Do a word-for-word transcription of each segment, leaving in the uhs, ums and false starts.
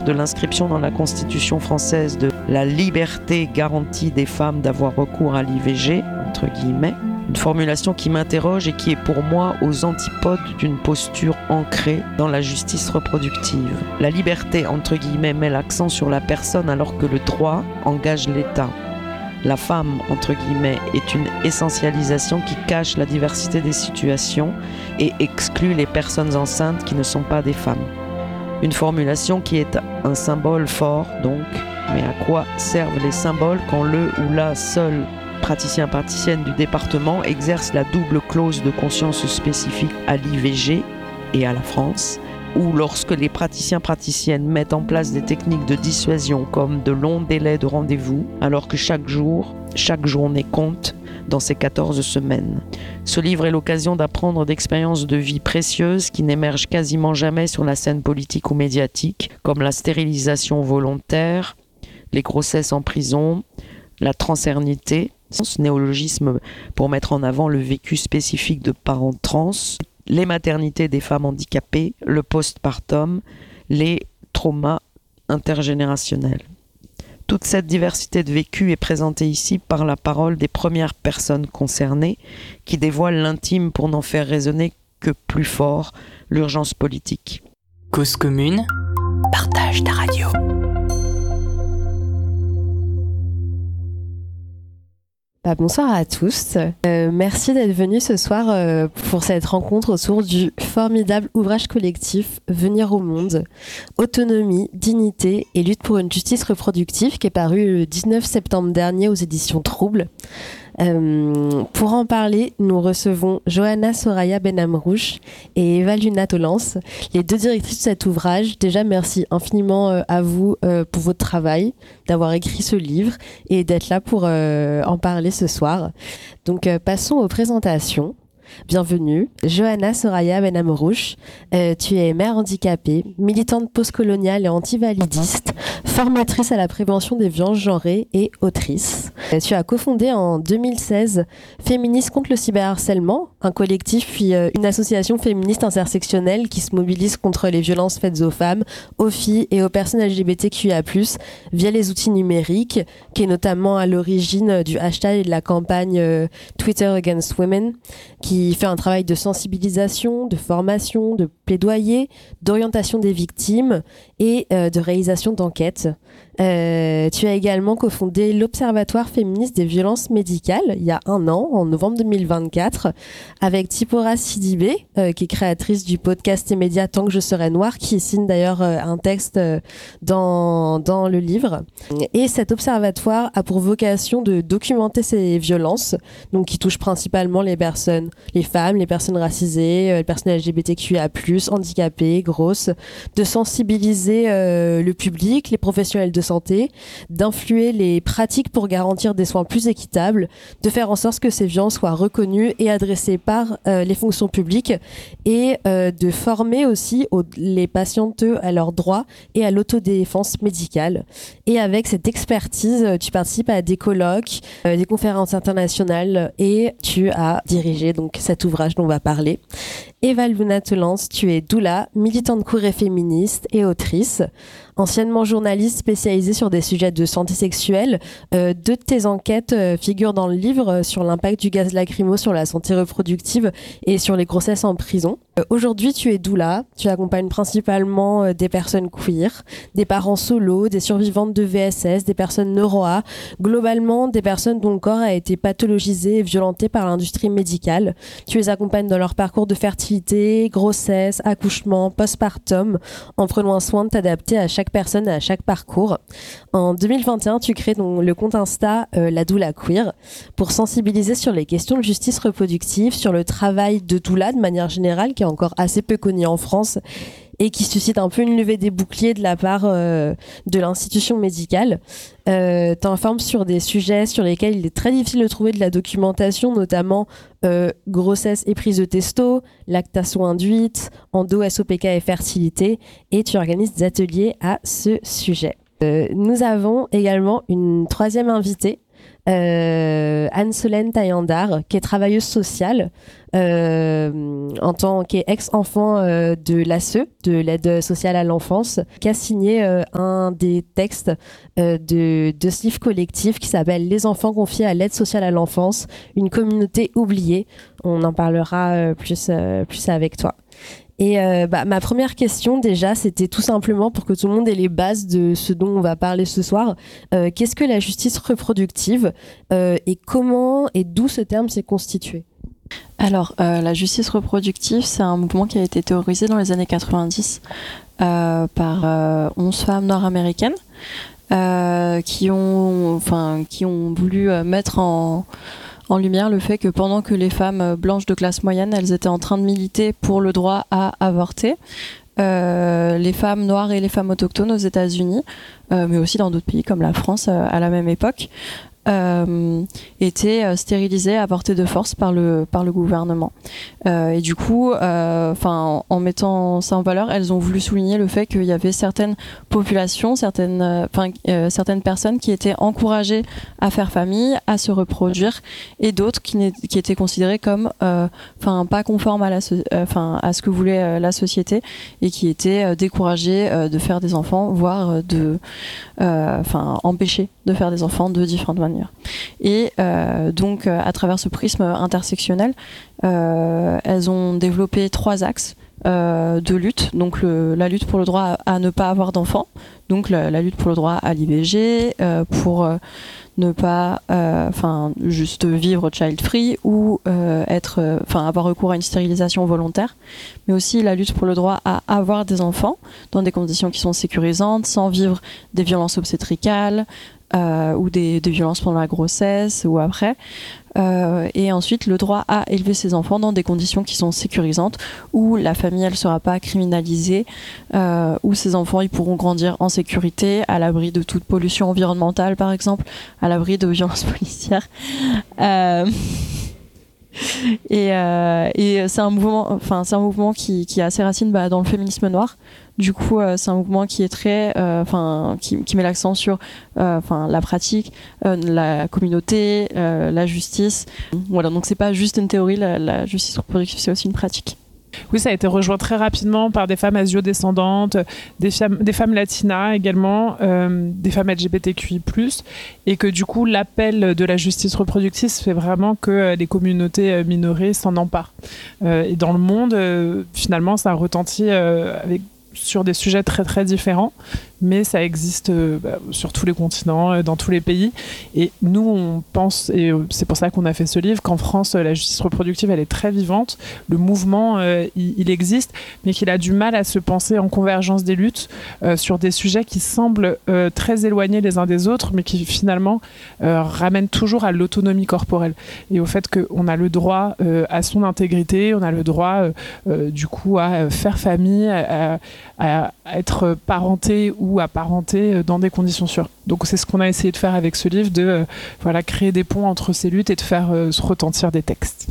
de l'inscription dans la Constitution française de la liberté garantie des femmes d'avoir recours à l'I V G, entre guillemets. Une formulation qui m'interroge et qui est pour moi aux antipodes d'une posture ancrée dans la justice reproductive. La liberté, entre guillemets, met l'accent sur la personne alors que le droit engage l'État. La femme, entre guillemets, est une essentialisation qui cache la diversité des situations et exclut les personnes enceintes qui ne sont pas des femmes. Une formulation qui est un symbole fort, donc, mais à quoi servent les symboles quand le ou la seule praticien praticienne du département exerce la double clause de conscience spécifique à l'I V G et à la France, ou lorsque les praticiens praticiennes mettent en place des techniques de dissuasion comme de longs délais de rendez-vous, alors que chaque jour, chaque journée compte dans ces quatorze semaines. Ce livre est l'occasion d'apprendre d'expériences de vie précieuses qui n'émergent quasiment jamais sur la scène politique ou médiatique, comme la stérilisation volontaire, les grossesses en prison, la transernité, ce néologisme pour mettre en avant le vécu spécifique de parents trans, les maternités des femmes handicapées, le postpartum, les traumas intergénérationnels. Toute cette diversité de vécu est présentée ici par la parole des premières personnes concernées qui dévoilent l'intime pour n'en faire résonner que plus fort l'urgence politique. Cause commune, partage ta radio. Bah, bonsoir à tous. Euh, merci d'être venus ce soir euh, pour cette rencontre autour du formidable ouvrage collectif Venir au monde, autonomie, dignité et lutte pour une justice reproductive qui est paru le dix-neuf septembre dernier aux éditions Trouble. Euh, pour en parler, nous recevons Johanna Soraya Benamrouche et Eva Luna Tolance, les deux directrices de cet ouvrage. Déjà, merci infiniment euh, à vous euh, pour votre travail, d'avoir écrit ce livre et d'être là pour euh, en parler ce soir. Donc, euh, passons aux présentations. Bienvenue, Johanna Soraya Benamrouche. Euh, tu es mère handicapée, militante postcoloniale et antivalidiste, formatrice à la prévention des violences genrées et autrice. Euh, tu as cofondé en deux mille seize Féministes contre le cyberharcèlement, un collectif puis euh, une association féministe intersectionnelle qui se mobilise contre les violences faites aux femmes, aux filles et aux personnes L G B T Q I A plus, via les outils numériques, qui est notamment à l'origine du hashtag et de la campagne euh, Twitter Against Women, qui qui fait un travail de sensibilisation, de formation, de plaidoyer, d'orientation des victimes et euh, de réalisation d'enquêtes. Euh, tu as également cofondé l'Observatoire féministe des violences médicales il y a un an, en novembre deux mille vingt-quatre, avec Tipora Sidibé, euh, qui est créatrice du podcast et média Tant que je serai noire, qui signe d'ailleurs euh, un texte euh, dans, dans le livre. Et cet observatoire a pour vocation de documenter ces violences, donc qui touchent principalement les personnes, les femmes, les personnes racisées, euh, les personnes L G B T Q I A plus, handicapées, grosses, de sensibiliser euh, le public, les professionnels de santé, d'influer les pratiques pour garantir des soins plus équitables, de faire en sorte que ces violences soient reconnues et adressées par euh, les fonctions publiques et euh, de former aussi aux, les patientes à leurs droits et à l'autodéfense médicale. Et avec cette expertise, tu participes à des colloques, euh, des conférences internationales et tu as dirigé donc cet ouvrage dont on va parler. Eva Luna Tolance, tu es doula, militante queer et féministe et autrice. Anciennement journaliste spécialisée sur des sujets de santé sexuelle, euh, deux de tes enquêtes euh, figurent dans le livre euh, sur l'impact du gaz lacrymo sur la santé reproductive et sur les grossesses en prison. Euh, aujourd'hui, tu es doula, tu accompagnes principalement euh, des personnes queer, des parents solo, des survivantes de V S S, des personnes neuro-A, globalement des personnes dont le corps a été pathologisé et violenté par l'industrie médicale. Tu les accompagnes dans leur parcours de fertilité, grossesse, accouchement, postpartum, en prenant soin de t'adapter à chaque personne et à chaque parcours. En deux mille vingt et un, tu crées donc le compte Insta euh, La Doula Queer pour sensibiliser sur les questions de justice reproductive, sur le travail de doula de manière générale, qui est encore assez peu connu en France et qui suscite un peu une levée des boucliers de la part euh, de l'institution médicale. Euh, t'informes sur des sujets sur lesquels il est très difficile de trouver de la documentation, notamment euh, grossesse et prise de testo, lactation induite, endo, S O P K et fertilité, et tu organises des ateliers à ce sujet. Euh, nous avons également une troisième invitée, euh, Anne-Solène Taillandard, qui est travailleuse sociale, euh, en tant qu'ex-enfant euh, de l'A S E, de l'aide sociale à l'enfance, qui a signé euh, un des textes euh, de, de ce livre collectif qui s'appelle « Les enfants confiés à l'aide sociale à l'enfance, une communauté oubliée ». On en parlera euh, plus, euh, plus avec toi. Et euh, bah, ma première question déjà, c'était tout simplement pour que tout le monde ait les bases de ce dont on va parler ce soir. Euh, qu'est-ce que la justice reproductive euh, et comment et d'où ce terme s'est constitué ? Alors, euh, la justice reproductive, c'est un mouvement qui a été théorisé dans les années quatre-vingt-dix euh, par euh, onze femmes nord-américaines euh, qui ont, enfin, qui ont voulu euh, mettre en en lumière le fait que pendant que les femmes blanches de classe moyenne, elles étaient en train de militer pour le droit à avorter, euh, les femmes noires et les femmes autochtones aux États-Unis, euh, mais aussi dans d'autres pays comme la France euh, à la même époque, euh, étaient euh, stérilisées à portée de force par le, par le gouvernement. Euh, et du coup, euh, en, en mettant ça en valeur, elles ont voulu souligner le fait qu'il y avait certaines populations, certaines, euh, euh, certaines personnes qui étaient encouragées à faire famille, à se reproduire, et d'autres qui, qui étaient considérées comme euh, pas conformes à, la so- euh, à ce que voulait euh, la société, et qui étaient euh, découragées euh, de faire des enfants, voire euh, de, euh, empêchées de faire des enfants de différentes manières. Et euh, donc, euh, à travers ce prisme intersectionnel, euh, elles ont développé trois axes euh, de lutte. Donc, le, la lutte pour le droit à, à ne pas avoir d'enfants, donc la, la lutte pour le droit à l'I V G, euh, pour euh, ne pas, enfin, euh, juste vivre child-free ou euh, être, enfin, avoir recours à une stérilisation volontaire, mais aussi la lutte pour le droit à avoir des enfants dans des conditions qui sont sécurisantes, sans vivre des violences obstétricales. Euh, ou des, des violences pendant la grossesse ou après, euh, et ensuite le droit à élever ses enfants dans des conditions qui sont sécurisantes, où la famille elle sera pas criminalisée, euh, où ses enfants ils pourront grandir en sécurité, à l'abri de toute pollution environnementale par exemple, à l'abri de violences policières. Euh... Et, euh, et c'est un mouvement, enfin c'est un mouvement qui, qui a ses racines bah, dans le féminisme noir. Du coup, euh, c'est un mouvement qui est très, enfin, euh, qui, qui met l'accent sur, enfin, euh, la pratique, euh, la communauté, euh, la justice. Voilà, donc c'est pas juste une théorie. La, la justice reproductive, c'est aussi une pratique. Oui, ça a été rejoint très rapidement par des femmes asio-descendantes, des femmes, des femmes latinas également, euh, des femmes L G B T Q I plus, et que du coup, l'appel de la justice reproductive fait vraiment que les communautés minorées s'en emparent. Euh, et dans le monde, euh, finalement, ça a retenti euh, avec sur des sujets très très différents, mais ça existe euh, bah, sur tous les continents, euh, dans tous les pays. Et nous, on pense, et euh, c'est pour ça qu'on a fait ce livre, qu'en France, euh, la justice reproductive, elle est très vivante. Le mouvement, euh, il, il existe, mais qu'il a du mal à se penser en convergence des luttes euh, sur des sujets qui semblent euh, très éloignés les uns des autres, mais qui finalement euh, ramènent toujours à l'autonomie corporelle et au fait qu'on a le droit euh, à son intégrité, on a le droit euh, euh, du coup à faire famille, à, à, à être parenté ou apparenté dans des conditions sûres. Donc c'est ce qu'on a essayé de faire avec ce livre, de euh, voilà, créer des ponts entre ces luttes et de faire euh, se retentir des textes.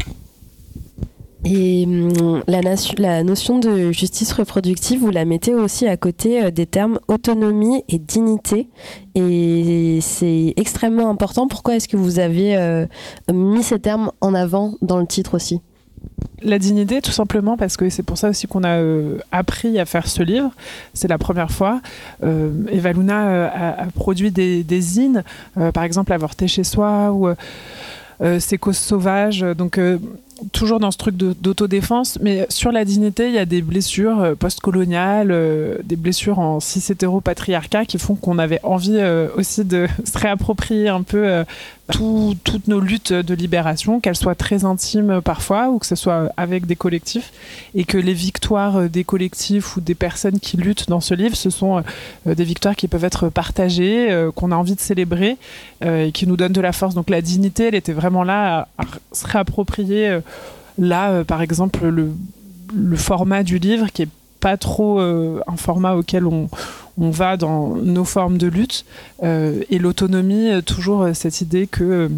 Et hum, la, nation, la notion de justice reproductive, vous la mettez aussi à côté euh, des termes autonomie et dignité. Et c'est extrêmement important. Pourquoi est-ce que vous avez euh, mis ces termes en avant dans le titre aussi ? La dignité, tout simplement parce que c'est pour ça aussi qu'on a euh, appris à faire ce livre. C'est la première fois. Euh, Eva Luna euh, a, a produit des, des zines, euh, par exemple Avorter chez soi ou euh, Ces causes sauvages. Donc euh, toujours dans ce truc de, d'autodéfense, mais sur la dignité, il y a des blessures euh, post-coloniales, euh, des blessures en cis-hétéro-patriarcat qui font qu'on avait envie euh, aussi de se réapproprier un peu euh, tout, toutes nos luttes de libération, qu'elles soient très intimes parfois ou que ce soit avec des collectifs, et que les victoires des collectifs ou des personnes qui luttent dans ce livre, ce sont euh, des victoires qui peuvent être partagées, euh, qu'on a envie de célébrer euh, et qui nous donnent de la force. Donc la dignité, elle était vraiment là à, à se réapproprier. Euh, là, euh, par exemple, le, le format du livre qui est pas trop euh, un format auquel on, on va dans nos formes de lutte, euh, et l'autonomie, euh, toujours euh, cette idée que euh,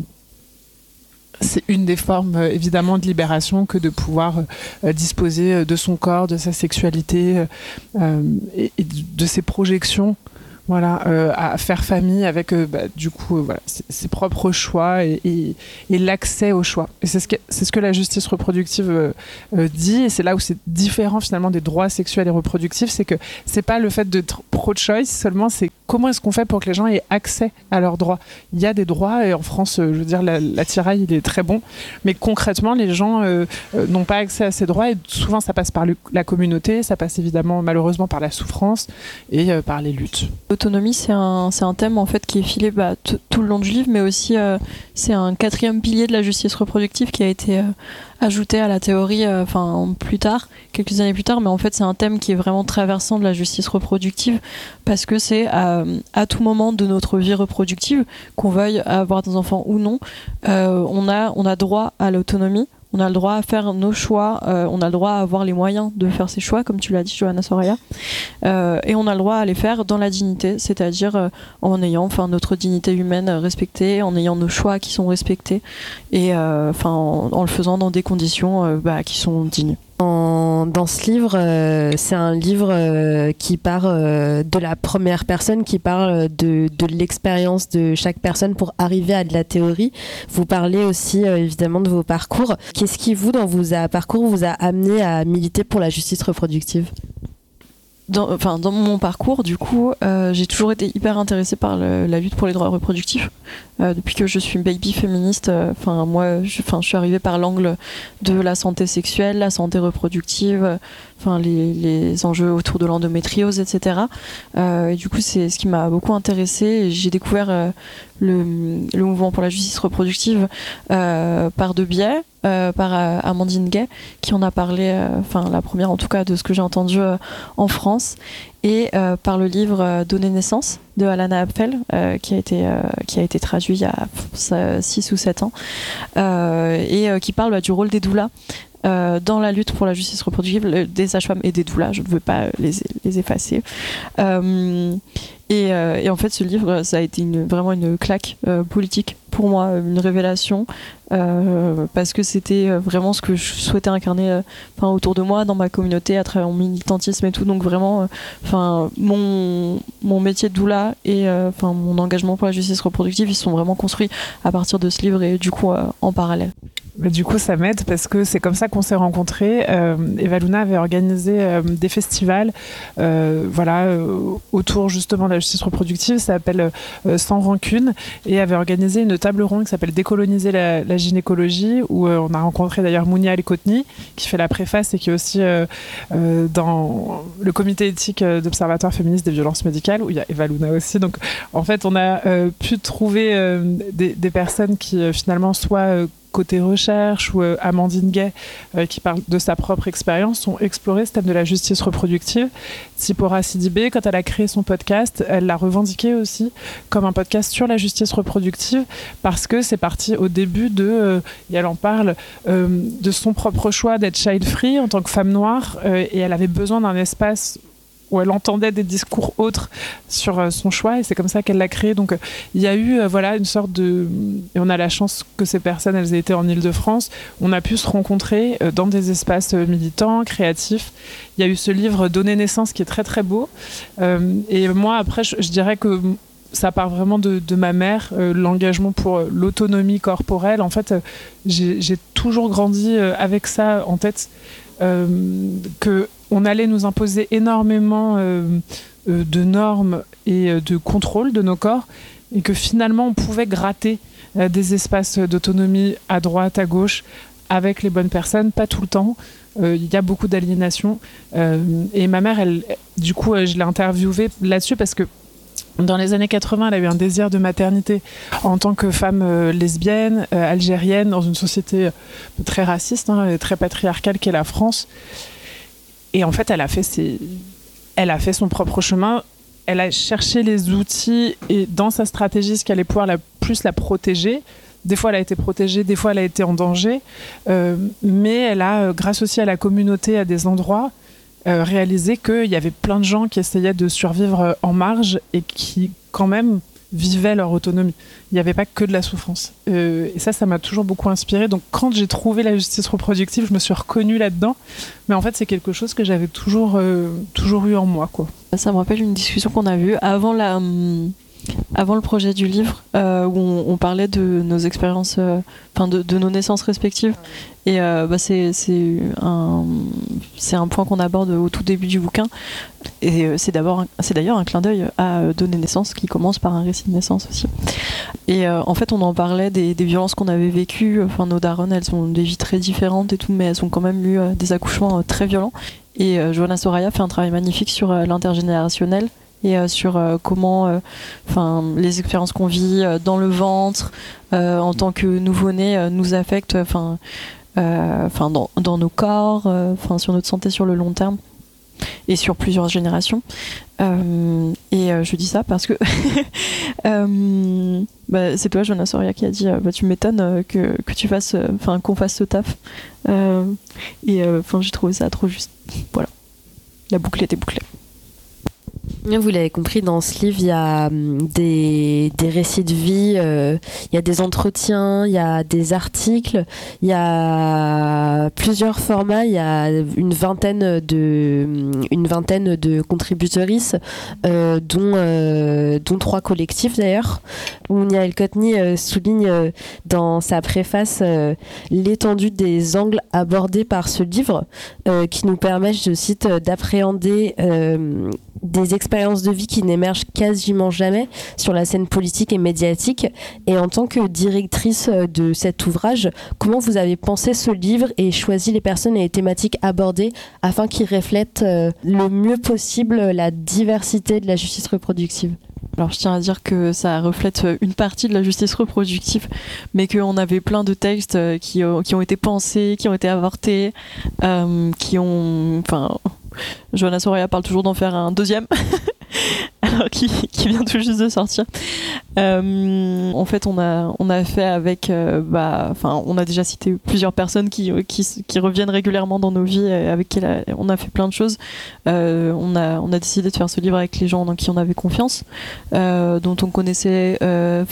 c'est une des formes euh, évidemment de libération que de pouvoir euh, disposer de son corps, de sa sexualité euh, et, et de ses projections. voilà, euh, à faire famille avec euh, bah, du coup euh, voilà, ses, ses propres choix et, et, et l'accès au choix. Et c'est ce que, c'est ce que la justice reproductive euh, euh, dit, et c'est là où c'est différent finalement des droits sexuels et reproductifs, c'est que c'est pas le fait d'être pro-choice seulement, c'est comment est-ce qu'on fait pour que les gens aient accès à leurs droits. Il y a des droits, et en France, euh, je veux dire, la, l'attirail, il est très bon, mais concrètement, les gens euh, euh, n'ont pas accès à ces droits, et souvent ça passe par le, la communauté, ça passe évidemment malheureusement par la souffrance et euh, par les luttes. L'autonomie, c'est un, c'est un thème en fait qui est filé bah, t- tout le long du livre, mais aussi euh, c'est un quatrième pilier de la justice reproductive qui a été euh, ajouté à la théorie enfin euh, plus tard, quelques années plus tard, mais en fait c'est un thème qui est vraiment traversant de la justice reproductive parce que c'est à, à tout moment de notre vie reproductive, qu'on veuille avoir des enfants ou non, euh, on a, on a droit à l'autonomie. On a le droit à faire nos choix, euh, on a le droit à avoir les moyens de faire ses choix, comme tu l'as dit, Johanna Soraya, euh, et on a le droit à les faire dans la dignité, c'est-à-dire euh, en ayant enfin, notre dignité humaine respectée, en ayant nos choix qui sont respectés, et euh, en, en le faisant dans des conditions euh, bah, qui sont dignes. Dans, dans ce livre, euh, c'est un livre euh, qui part euh, de la première personne, qui parle de, de l'expérience de chaque personne pour arriver à de la théorie. Vous parlez aussi euh, évidemment de vos parcours. Qu'est-ce qui, vous, dans vos a, parcours, vous a amené à militer pour la justice reproductive ? Dans, enfin, dans mon parcours, du coup, euh, j'ai toujours été hyper intéressée par le, la lutte pour les droits reproductifs. Euh, depuis que je suis baby féministe, enfin euh, moi, je, je suis arrivée par l'angle de la santé sexuelle, la santé reproductive, enfin les, les enjeux autour de l'endométriose, et cetera. Euh, et du coup, c'est ce qui m'a beaucoup intéressée. Et j'ai découvert euh, le, le mouvement pour la justice reproductive euh, par deux biais. Euh, par euh, Amandine Gay qui en a parlé, enfin euh, la première en tout cas de ce que j'ai entendu euh, en France, et euh, par le livre euh, Donner naissance de Alana Apfel euh, qui a été euh, qui a été traduit il y a six ou sept ans euh, et euh, qui parle bah, du rôle des doulas Euh, dans la lutte pour la justice reproductive, des sages-femmes et des doulas, je ne veux pas les, les effacer. Euh, et, euh, et en fait, ce livre, ça a été une, vraiment une claque euh, politique pour moi, une révélation, euh, parce que c'était vraiment ce que je souhaitais incarner euh, autour de moi, dans ma communauté, à travers mon militantisme et tout. Donc vraiment, euh, mon, mon métier de doula et euh, mon engagement pour la justice reproductive, ils sont vraiment construits à partir de ce livre et du coup euh, en parallèle. Mais du coup, ça m'aide parce que c'est comme ça qu'on s'est rencontrés. Euh, Eva Luna avait organisé euh, des festivals euh, voilà, euh, autour justement de la justice reproductive. Ça s'appelle euh, Sans rancune, et avait organisé une table ronde qui s'appelle Décoloniser la, la gynécologie, où euh, on a rencontré d'ailleurs Mounia El-Kotni, qui fait la préface et qui est aussi euh, euh, dans le comité éthique d'Observatoire féministe des violences médicales, où il y a Eva Luna aussi. Donc en fait, on a euh, pu trouver euh, des, des personnes qui euh, finalement soient euh, côté recherche, ou euh, Amandine Gay, euh, qui parle de sa propre expérience, ont exploré ce thème de la justice reproductive. Tsipora Sidibé, quand elle a créé son podcast, elle l'a revendiqué aussi comme un podcast sur la justice reproductive, parce que c'est parti au début de, euh, et elle en parle, euh, de son propre choix d'être child-free en tant que femme noire, euh, et elle avait besoin d'un espace où elle entendait des discours autres sur euh, son choix, et c'est comme ça qu'elle l'a créé. Donc il euh, y a eu euh, voilà, une sorte de... Et on a la chance que ces personnes, elles aient été en Île-de-France. On a pu se rencontrer euh, dans des espaces euh, militants, créatifs. Il y a eu ce livre Donner naissance qui est très très beau. Euh, et moi, après, je, je dirais que ça part vraiment de, de ma mère, euh, l'engagement pour euh, l'autonomie corporelle. En fait, euh, j'ai, j'ai toujours grandi euh, avec ça en tête, euh, que on allait nous imposer énormément euh, euh, de normes et euh, de contrôle de nos corps, et que finalement on pouvait gratter euh, des espaces d'autonomie à droite, à gauche, avec les bonnes personnes, pas tout le temps. Il euh, y a beaucoup d'aliénation. Euh, et ma mère, elle, du coup, euh, je l'ai interviewée là-dessus parce que dans les années quatre-vingts, elle a eu un désir de maternité en tant que femme euh, lesbienne, euh, algérienne, dans une société très raciste, hein, très patriarcale qu'est la France. Et en fait, elle a fait ses... elle a fait son propre chemin. Elle a cherché les outils, et dans sa stratégie, ce qui allait pouvoir la plus la protéger. Des fois, elle a été protégée, des fois, elle a été en danger. Euh, mais elle a, grâce aussi à la communauté, à des endroits, euh, réalisé qu'il y avait plein de gens qui essayaient de survivre en marge et qui, quand même, vivaient leur autonomie. Il n'y avait pas que de la souffrance. Euh, et ça, ça m'a toujours beaucoup inspirée. Donc quand j'ai trouvé la justice reproductive, je me suis reconnue là-dedans. Mais en fait, c'est quelque chose que j'avais toujours, euh, toujours eu en moi, quoi. Ça me rappelle une discussion qu'on a eue avant la... Hum... Avant le projet du livre, euh, où on, on parlait de nos expériences, enfin euh, de, de nos naissances respectives. Et euh, bah c'est, c'est, un, c'est un point qu'on aborde au tout début du bouquin. Et euh, c'est, d'abord, c'est d'ailleurs un clin d'œil à Donner naissance, qui commence par un récit de naissance aussi. Et euh, en fait, on en parlait des, des violences qu'on avait vécues. Enfin, nos daronnes, elles ont des vies très différentes et tout, mais elles ont quand même eu euh, des accouchements euh, très violents. Et euh, Johanna Soraya fait un travail magnifique sur euh, l'intergénérationnel. Et euh, sur euh, comment euh, les expériences qu'on vit euh, dans le ventre euh, en tant que nouveau-né euh, nous affectent euh, euh, dans, dans nos corps, euh, sur notre santé sur le long terme et sur plusieurs générations. Euh, et euh, je dis ça parce que euh, bah, c'est toi, Johanna Soraya, qui a dit euh, bah, tu m'étonnes euh, que, que tu fasses, euh, qu'on fasse ce taf. Euh, et euh, j'ai trouvé ça trop juste. Voilà, la boucle était bouclée. Vous l'avez compris, dans ce livre, il y a des, des récits de vie, euh, il y a des entretiens, il y a des articles, il y a plusieurs formats, il y a une vingtaine de, une vingtaine de contributrices, euh, dont, euh, dont trois collectifs d'ailleurs, où Nia El-Kotni euh, souligne euh, dans sa préface euh, l'étendue des angles abordés par ce livre, euh, qui nous permet, je cite, d'appréhender euh, des expériences de vie qui n'émergent quasiment jamais sur la scène politique et médiatique. Et en tant que directrice de cet ouvrage, comment vous avez pensé ce livre et choisi les personnes et les thématiques abordées afin qu'ils reflètent le mieux possible la diversité de la justice reproductive ? Alors je tiens à dire que ça reflète une partie de la justice reproductive, mais qu'on avait plein de textes qui, qui ont été pensés, qui ont été avortés, euh, qui ont... Enfin, Johanna Soraya parle toujours d'en faire un deuxième, alors qui, qui vient tout juste de sortir. Euh, en fait, on a, on a fait avec... Euh, bah, enfin, on a déjà cité plusieurs personnes qui, qui, qui reviennent régulièrement dans nos vies, avec qui on a fait plein de choses. Euh, on, a, on a décidé de faire ce livre avec les gens dans qui on avait confiance, euh, dont on connaissait euh,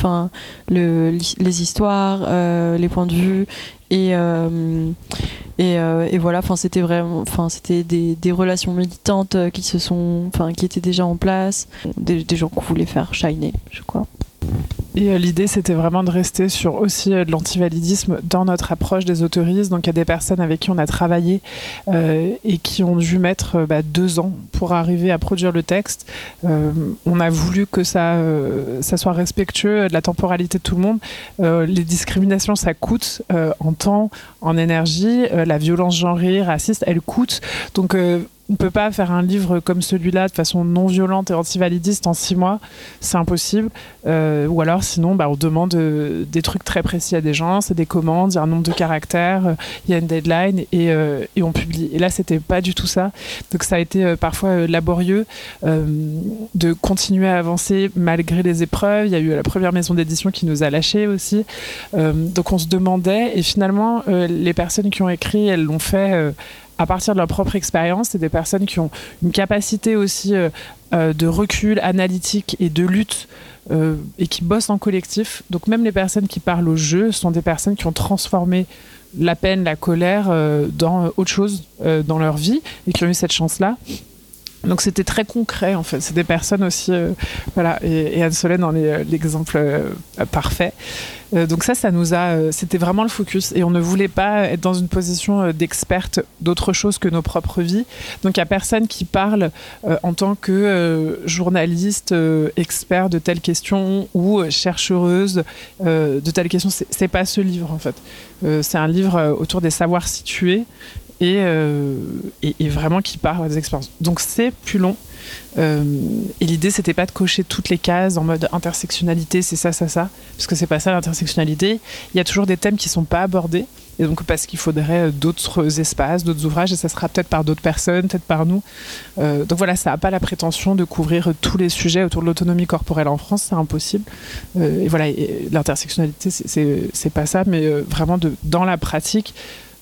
le, les histoires, euh, les points de vue, et... Euh, Et, euh, et voilà, enfin c'était vraiment, enfin c'était des, des relations militantes qui se sont, enfin qui étaient déjà en place, des, des gens qu'on voulait faire shiner, je crois. Et euh, l'idée, c'était vraiment de rester sur aussi euh, de l'antivalidisme dans notre approche des autoristes. Donc il y a des personnes avec qui on a travaillé euh, et qui ont dû mettre euh, bah, deux ans pour arriver à produire le texte. Euh, on a voulu que ça, euh, ça soit respectueux de la temporalité de tout le monde. Euh, les discriminations, ça coûte euh, en temps, en énergie. Euh, la violence genrée, raciste, elle coûte. Donc euh, on ne peut pas faire un livre comme celui-là de façon non violente et antivalidiste en six mois, c'est impossible. Euh, ou alors sinon, bah, on demande euh, des trucs très précis à des gens, c'est des commandes, il y a un nombre de caractères, il euh, y a une deadline et, euh, et on publie. Et là, c'était pas du tout ça. Donc ça a été euh, parfois euh, laborieux euh, de continuer à avancer malgré les épreuves. Il y a eu la première maison d'édition qui nous a lâchés aussi. Euh, donc on se demandait et finalement, euh, les personnes qui ont écrit, elles l'ont fait... Euh, à partir de leur propre expérience. C'est des personnes qui ont une capacité aussi euh, euh, de recul analytique et de lutte euh, et qui bossent en collectif. Donc même les personnes qui parlent au jeu sont des personnes qui ont transformé la peine, la colère euh, dans autre chose euh, dans leur vie et qui ont eu cette chance-là. Donc c'était très concret en fait. C'est des personnes aussi, euh, voilà. Et, et Anne-Solène en est euh, l'exemple euh, parfait. Euh, donc ça, ça nous a, euh, c'était vraiment le focus. Et on ne voulait pas être dans une position euh, d'experte d'autre chose que nos propres vies. Donc il y a personne qui parle euh, en tant que euh, journaliste, euh, expert de telle question ou euh, chercheuse euh, de telle question. C'est, c'est pas ce livre en fait. Euh, c'est un livre euh, autour des savoirs situés. Et, euh, et, et vraiment qui parle des expériences. Donc c'est plus long. Euh, et l'idée, c'était pas de cocher toutes les cases en mode intersectionnalité, c'est ça, ça, ça, parce que c'est pas ça l'intersectionnalité. Il y a toujours des thèmes qui sont pas abordés, et donc parce qu'il faudrait d'autres espaces, d'autres ouvrages, et ça sera peut-être par d'autres personnes, peut-être par nous. Euh, donc voilà, ça n'a pas la prétention de couvrir tous les sujets autour de l'autonomie corporelle en France, c'est impossible. Euh, et voilà, et l'intersectionnalité, c'est, c'est, c'est pas ça, mais euh, vraiment de, dans la pratique,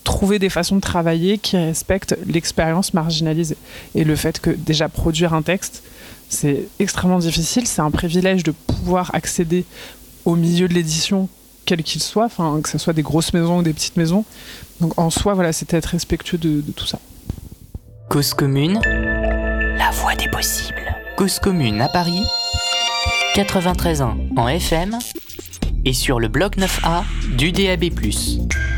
trouver des façons de travailler qui respectent l'expérience marginalisée. Et le fait que déjà produire un texte, c'est extrêmement difficile, c'est un privilège de pouvoir accéder au milieu de l'édition, quel qu'il soit, enfin, que ce soit des grosses maisons ou des petites maisons. Donc en soi, voilà, c'était être respectueux de, de tout ça. Cause commune, la voix des possibles. Cause commune à Paris, quatre-vingt-treize point un en F M et sur le bloc neuf A du D A B plus.